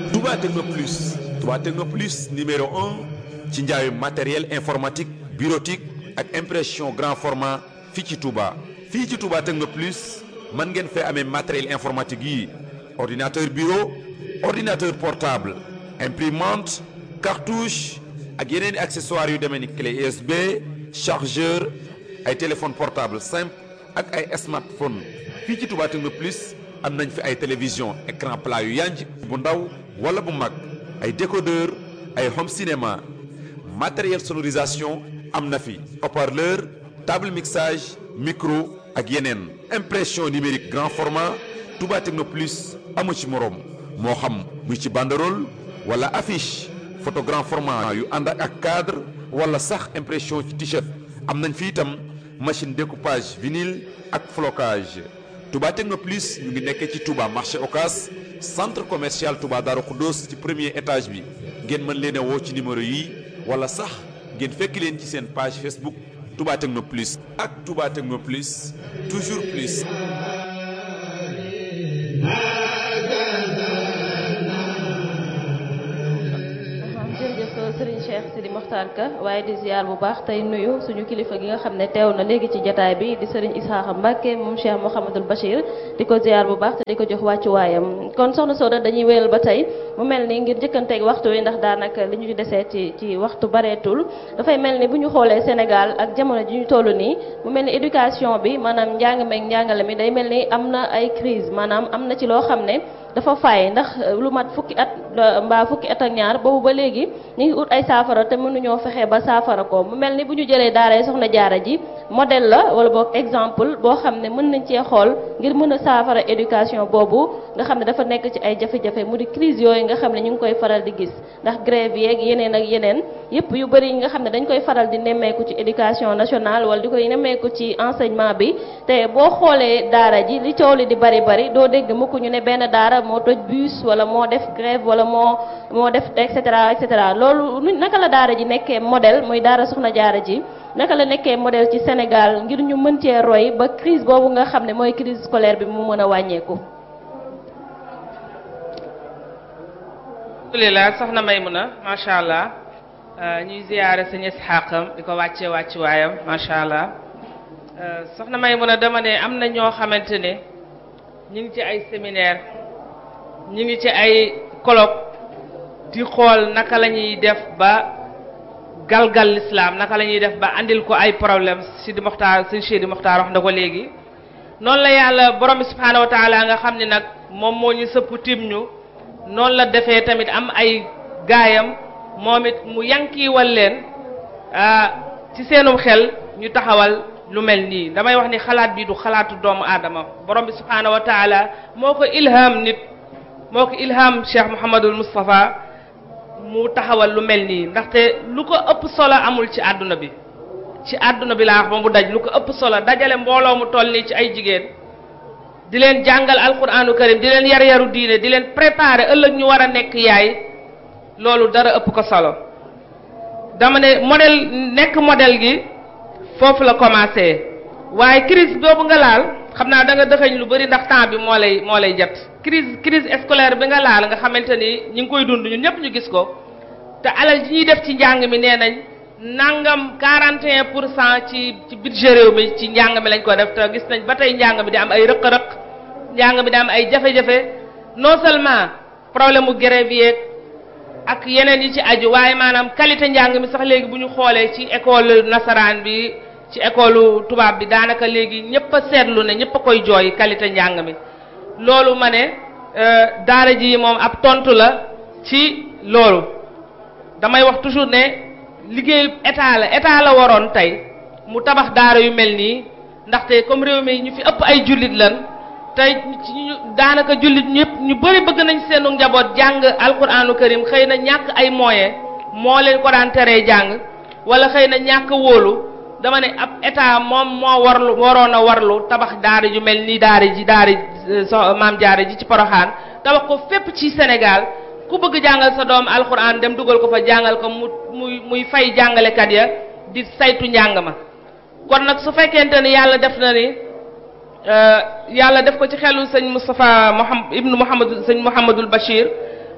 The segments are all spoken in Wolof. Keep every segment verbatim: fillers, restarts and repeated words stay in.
Touba Techno Plus Touba Techno Plus numéro un ci njaayu matériel informatique bureautique ak impression grand format fii ci Touba. fii ci Touba Techno Plus mën ngeen fee amee matériel informatique yi ordinateur bureau ordinateur portable imprimante cartouche ak yeneen i accessoires yu demee ni clé U S B chargeur ay téléphone portable simple ak ay smartphone fii ci Touba Techno Plus am nañ fi ay télévision écran plat yu yanj bu ndaw wala bu mag ay décodeur ay home cinéma matériel sonorisation am na fi haut-parleur table mixage micro ak yeneen impression numérique grand format Touba Techno Plus amu ci moroom moo xam muy ci banderole wala affiche photo grand format yu ànd ak cadre wala sax impression ci t-shirt am nañ fi itam machine découpage vinyle ak flocage Touba Techno Plus ñu ngi nekkee ci Touba marché Ocass centre commercial Touba Darou Khoudoss ci premier étage bi ngeen mën leen a woo ci numéro yi wala sax ngeen fekk leen ci seen page Facebook Touba Techno Plus ak Touba Techno Plus toujours plus. Serigne Cheikh Sidi Mokhtar Ka waaye di ziar bu baax tey nuyu suñu kilifa gi nga xam ne teew na léegi ci jotaay bi di Serigne Isaaxa Mbacke moom Cheikh Mouhamadul Bachir di ko ziar bu baax te di ko jox wàccuwaayam kon soxna Soda dañuy wéyal ba tey mu mel ni ngir jëkkanteeg waxtu wi ndax daanaka li ñu desee ci ci waxtu bareetul dafay mel ni bu ñu xoolee Sénégal ak jamono ji ñu toll nii mu mel ni éducation bi maanaam njàng meeg njàngale mi day mel ni am na ay crise maanaam am na ci loo xam ne dafa fay ndax lu mat fukki at mbaa fukki at ak ñaar boobu ba léegi ñu ngi ut ay saafara te mënuñoo fexe ba saafara ko mu mel ni bu ñu jëlee daara soxna jaara ji modèle la wala boog exemple boo xam ne mën nañ cee xool ngir mën a saafara éducation boobu nga xam ne dafa nekk ci ay jafe-jafe mu di crise yooyu nga xam ne ñu ngi koy faral di gis ndax grève yeeg yeneen ak yeneen yëpp yu bëri yi nga xam ne dañ koy faral di nemmeeku ci éducation nationale wala di koy nemmeeku ci enseignement bi te boo xoolee daara ji li coow li di bari bari doo dégg mukk ñu ne benn daara moo toj bus wala moo def grève wala moo moo def et cetera et cetera loolu naka la daara ji nekkee modèle muy daara soxna jaara ji naka la nekkee modèle ci Sénégal ngir ñu mën cee roy ba crise boobu nga xam ne mooy crise scolaire bi mu mën a wàññeeku. alhamdulilah soxna Maymuna macha allah ñuy ziyaare sëñ Isxaaqam di ko wàccee wàcci waayam macha allah soxna Maymuna dama ne am na ñoo xamante ne ñu ngi ci ay séminaire ñu ngi ci ay colloque di xool naka la ñuy def ba galgal l'islam naka la ñuy def ba andil ko ay problème Sidi Mokhtar sëñ Sidi Mokhtar wax na ko léegi noonu la yàlla borom bi subhaanahu wa taala nga xam ne nag moom moo ñu sëpp tim ñu noonu la defee tamit am ay gaayam moom it mu yankiiwal leen ci seenum xel ñu taxawal lu mel nii damay wax ni xalaat bi du xalaatu doomu aadama borom bi subhaanahu wa taala moo ko ilham nit moo ko ilham Cheikh Mouhamadul Moustapha mu taxawal lu mel nii ndaxte lu ko ëpp solo amul ci àdduna bi ci àdduna bi laa wax ba mu daj lu ko ëpp solo dajale mbooloo mu toll nii ci ay jigéen di leen jàngal alquranu karim di leen yar yaru diine di leen préparer ëllëg ñu war a nekk yaay loolu dara ëpp ko solo dama ne modèle nekk modèle gi foofu la commencé waaye crise boobu nga laal xam naa da nga dëxëñ lu bari ndax temps bi moo lay moo lay jot crise crise scolaire bi nga laal nga xamante ni ñu ngi koy dund ñun ñëpp ñu gis ko te alal ji ñuy def ci njàng mi nee nañ nangam quarante et un pour cent ci ci budget réew mi ci njàng mi lañ ko def te gis nañ ba tey njàng mi di am ay rëq-rëq njàng mi di am ay jafe-jafe non seulement problème mu grève yeeg ak yeneen yi ci aju waaye maanaam qualité njàng mi sax léegi bu ñu xoolee ci école nasaraan bi ci école tubaab bi daanaka léegi ñëpp a seetlu ne ñëpp a koy jooy qualité njàng mi loolu ma ne daara ji moom ab tontu la ci loolu damay wax toujours ne liggéey état la état la waroon tey mu tabax daara yu mel nii ndaxte comme réew mi ñu fi ëpp ay jullit lan tey ñu daanaka jullit ñëpp ñu bëri bëgg nañ seenu njaboot jàng alquranu karim xëy na ñàkk ay moyens moo leen ko daan teree jàng wala xëy na ñàkk wóolu dama ne ab état moom moo warlu waroon a warlu tabax daara ju mel nii daara ji daara so maam jaara ji ci Poroxaan tabax ko fépp ci Sénégal ku bëgg jàngal sa doom alxuraan dem dugal ko fa jàngal ko mu muy muy fay jàngalekat ya di saytu njàng ma kon nag su fekkente ni yàlla def na ni yàlla def ko ci xelu sëñ Moustapha Mouhamad ibnu Mouhamadou sëñ Mouhamadul Bachir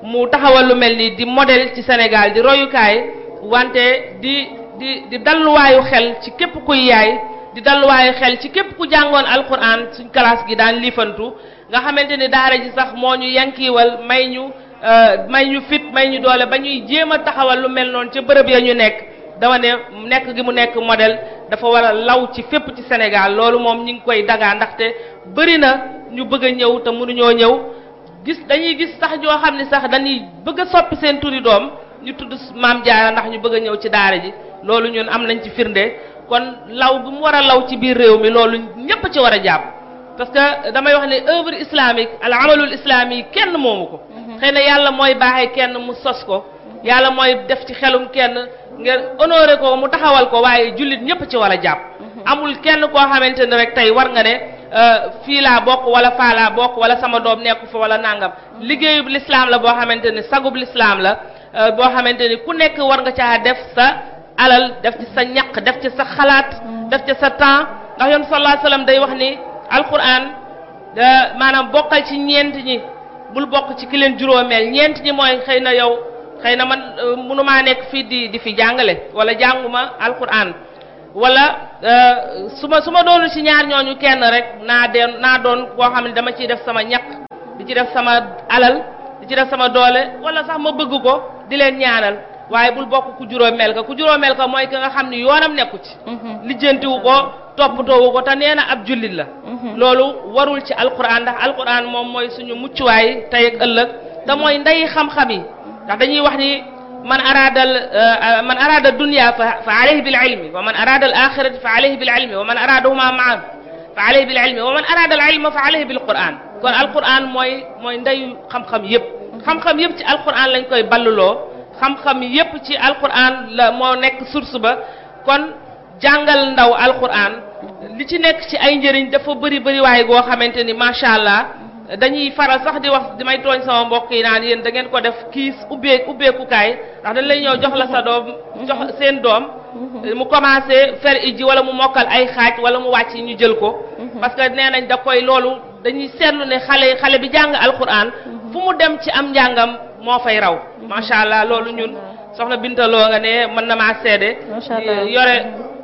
mu taxawal lu mel ni di modèle ci Sénégal di royukaay wante di di di dalluwaayu xel ci képp kuy yaay di dalluwaayu xel ci képp ku jàngoon alquran suñ classe gi daan liifantu nga xamante ni daara ji sax moo ñu yankiiwal may ñu may ñu fit may ñu doole ba ñuy jéem a taxawal lu mel noonu ca bërëb ya ñu nekk dama ne nekk gi mu nekk modèle dafa war a law ci fépp ci Sénégal loolu moom ñi ngi koy dagaa ndaxte bëri na ñu bëgg a ñëw te mënuñoo ñëw gis dañuy gis sax ñoo xam ne sax dañuy bëgg a soppi seen turi doom ñu tudd Maam Jaara ndax ñu bëgg a ñëw ci daara ji loolu ñun am nañ ci firnde kon law gu mu war a law ci biir réew mi loolu ñépp ci war a jàpp parce que damay wax ne œuvre islamique al amalul islami kenn moomu ko xëy na yàlla mooy baaxee kenn mu sos ko yàlla mooy def ci xelum kenn ngeen honoré ko mu taxawal ko waaye jullit ñépp ci war a jàpp amul kenn koo xamante ne rek tey war nga ne fii laa bokk wala faa laa bokk wala sama doom nekku fa wala nangam liggéeyub l'islam la boo xamante ne sagub l'islam la boo xamante ni ku nekk war nga caa def sa alal def ci sa ñaq def ci sa xalaat def ci sa temps ndax yoon sallallahu alayhi wasallam day wax ni alquran maanaam bokkal ci ñeent ñi bul bokk ci ki leen juróomeel ñeent ñi mooy xëy na yow xëy na man mënumaa nekk fii di di fi jàngale wala jànguma alquran wala su ma su ma doonu ci ñaar ñooñu kenn rek naa den naa doon koo xam ne dama ciy def sama ñaq di ci def sama alal di ci def sama doole wala sax ma bëgg ko di leen ñaanal waaye bul bokk ku juróomeel ka ku juróomeel ka mooy ki nga xam ne yoonam nekku ci lijjantiwu ko toppatoowu ko te nee na ab jullit la loolu warul ci alquran ndax alquran moom mooy suñu muccuwaay tey ak ëllëg te mooy ndey xam-xam yi ndax dañuy wax ni man arada man arada dunya fa alayhi bil ilmi wa man arada al axirati fa alayhi bil ilmi wa man aradahuma maan fa alayhi bil ilmi wa man arada al ilma fa alayhi bil quran kon alquran mooy mooy ndeyu xam-xam yépp xam-xam yépp ci alquran lañ koy balluloo xam-xam yépp ci alquran la moo nekk source ba kon jàngal ndaw alquran li ci nekk ci ay njëriñ dafa bëri bëri waaye goo xamante ni macha allah dañuy faral sax di wax di may tooñ sama mbokk yi naan yéen da ngeen ko def kiis ubbee ubbeekukaay ndax dañ lay ñëw jox la sa doom jox seen doom mu commencé fer iji wala mu mokkal ay xaaj wala mu wàcc ñu jël ko parce que nee nañ da koy loolu dañuy seetlu ne xale xale bi jàng alquran fu mu dem ci am njàngam moo fay raw macha allah loolu ñun soxna Bintaloo nga ne mën na maa seede yore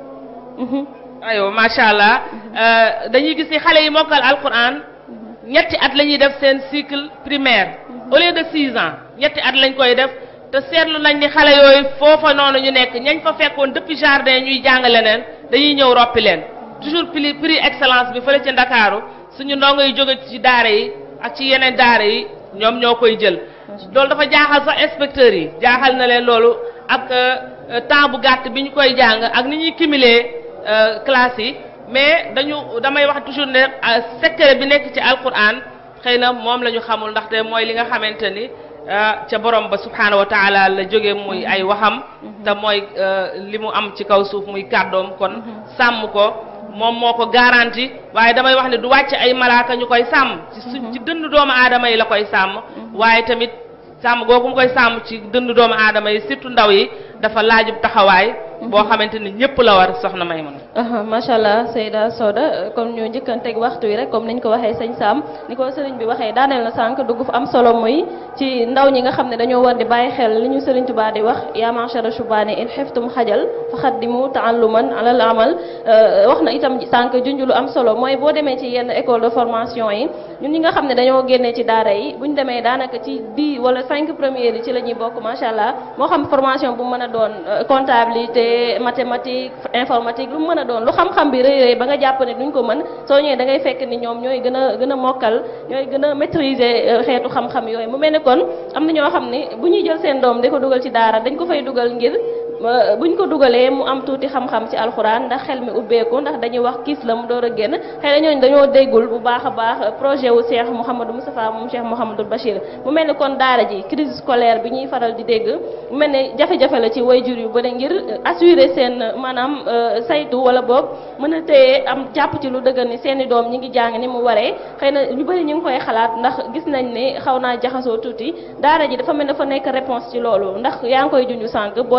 ayo macha allah dañuy gis ni xale yi mokkal alquran ñetti at la ñuy def seen cycle primaire au lieu de six ans ñetti at lañ koy def te seetlu nañ ni xale yooyu foofa noonu ñu nekk ñañ fa fekkoon depuis jardin ñuy jàng leneen dañuy ñëw roppi leen toujours prix prix excellence bi fële ci Ndakaaru suñu ndongo yi jóge ci daara yi ak ci yeneen daara yi ñoom ñoo koy jël loolu dafa jaaxal sax inspecteurs yi jaaxal na leen loolu ak temps bu gàtt bi ñu koy jàng ak ni ñuy cumuler classe yi mais dañu damay wax toujours ne secret bi nekk ci alquran xëy na moom la ñu xamul ndaxte mooy li nga xamante ni ca borom ba subhaanahu wa taala la jóge muy ay waxam te mooy li mu am ci kaw suuf muy kàddoom kon sàmm ko moom moo ko garanti waaye damay wax ne du wàcc ay malaaka ñu koy sàmm ci suñ ci dënd doomu aadama yi la koy sàmm waaye tamit sàmm googu mu koy sàmm ci dënd doomu aadama yi surtout ndaw yi dafa laajub taxawaay boo xamante ni ñëpp la war soxna Maymuna macha allah Seyda Soda comme ñu njëkkanteeg waxtu wi rek comme niñ ko waxee sëñ Sam ni ko sëriñ bi waxee daaneel na sànq dugg fu am solo muy ci ndaw ñi nga xam ne dañoo war di bàyyi xel li ñu sëriñ Tuubaa di wax yaa ma'shara shubaani in xiftum xajal faxaddimu ta'alluman alal amal wax na itam sànq junj lu am solo mooy boo demee ci yenn école de formation yi ñun ñi nga xam ne dañoo génnee ci daara yi buñ demee daanaka ci dix wala cinq premières yi ci la ñuy bokk macha allah moo xam formation bu mën a doon comptabilité mathématique informatique lu mu mën a doon lu xam-xam bi rëy rëy ba nga jàpp ne duñ ko mën soo ñëwee da ngay fekk ni ñoom ñooy gën a gën a mokkal ñooy gën a maîtriser xeetu xam-xam yooyu mu mel ne kon am na ñoo xam ne bu ñuy jël seen doom di ko dugal ci daara dañ ko fay dugal ngir buñ ko dugalee mu am tuuti xam-xam ci alxuraan ndax xel mi ubbeeku ndax dañuy wax kiis la mu door a génn xëy na ñooñu dañoo déggul bu baax a baax projet wu Cheikh Mouhamadou Moustapha moom Cheikh Mouhamadou Bachir mu mel ni kon daara ji crise scolaire bi ñuy faral di dégg mu mel ne jafe-jafe la ci waajur yu bëri ngir assurer seen maanaam saytu wala boog mën a téye am jàpp ci lu dëgër ni seen i doom ñi ngi jàng ni mu waree xëy na ñu bëri ñu ngi koy xalaat ndax gis nañ ni xaw naa jaxasoo tuuti daara ji dafa mel dafa nekk réponse ci loolu ndax yaa ngi koy junj sànq boo dem nga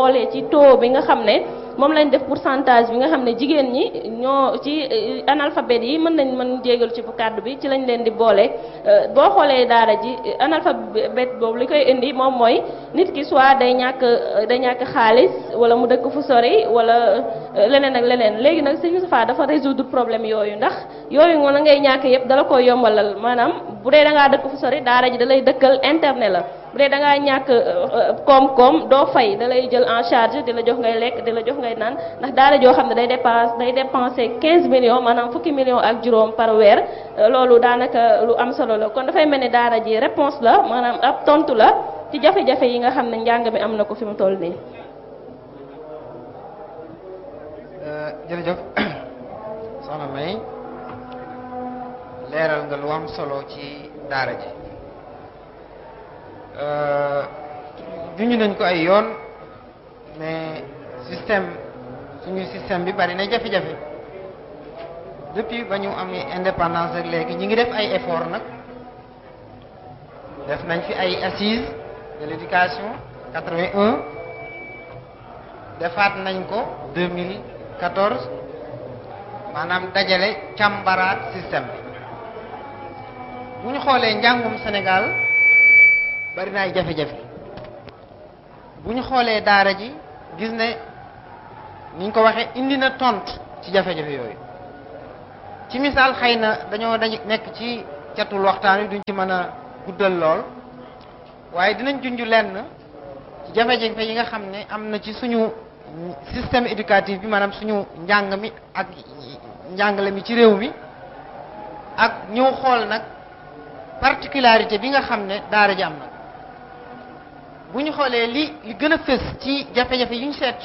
xoolee ci taux bi nga xam ne moom lañ def pourcentage bi nga xam ne jigéen ñi ñoo ci analphabètes yi mën nañ mën jégal ci bu kàddu bi ci lañ leen di boole boo xoolee daara ji analphabète boobu li koy indi moom mooy nit ki soit day ñàkk day ñàkk xaalis wala mu dëkk fu sori wala leneen ak leneen léegi nag Sëñ Moustapha dafa résoudre problème yooyu ndax yooyu nga na ngay ñàkk yëpp dala koy yombalal maanaam bu dee da ngaa dëkk fu sori daara ji da lay dëkkal internet la bu dee da ngaa ñàkk koom-koom doo fay da lay jël en charge di la jox ngay lekk di la jox ngay naan ndax daara joo xam ne day dépense day dépenser quinze millions maanaam fukki millions ak juróom par weer loolu daanaka lu am solo la kon dafay mel ni daara ji réponse la maanaam ab tontu la ci jafe-jafe yi nga xam ne njàng mi am na ko fi mu toll nii. jërëjëf soxna May leeral nga lu am solo ci daara ji juñu nañ ko ay yoon mais système suñu système bi bari na jafe-jafe depuis ba ñu am indépendance ak léegi ñi ngi def ay effort nag def nañ fi ay assises de l'éducation quatre-vingt-un defaat nañ ko deux mille quatorze maanaam dajale càmbaraat système bi bu ñu xoolee njàngum Sénégal bari na ay jafe-jafe bu ñu xoolee daara ji gis ne ni ñu ko waxee indi na tontu ci jafe-jafe yooyu ci misaal xëy na dañoo dañ nekk ci catul waxtaan wi duñ ci mën a guddal lool waaye dinañ junj lenn ci jafe-jafe yi nga xam ne am na ci suñu système éducatif bi maanaam suñu njàng mi ak njàngale mi ci réew mi ak ñëw xool nag particularité bi nga xam ne daara ji am na bu ñu xoolee li li gën a fës ci jafe-jafe yu ñu seet